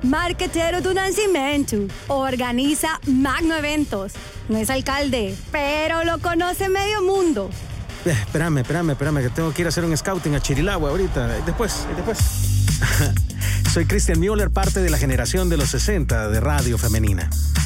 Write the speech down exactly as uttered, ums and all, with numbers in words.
marquetero do Nascimento. Organiza magno eventos. No es alcalde, pero lo conoce medio mundo. Eh, espérame, espérame, espérame, que tengo que ir a hacer un scouting a Chirilagua ahorita. Después, después. Soy Christian Müller, parte de la generación de los sesenta de Radio Femenina.